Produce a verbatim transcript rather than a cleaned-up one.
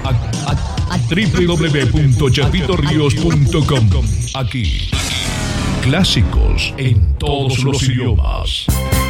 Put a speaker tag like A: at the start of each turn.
A: doble u doble u doble u punto chapito ríos punto com. Aquí, clásicos en todos los idiomas.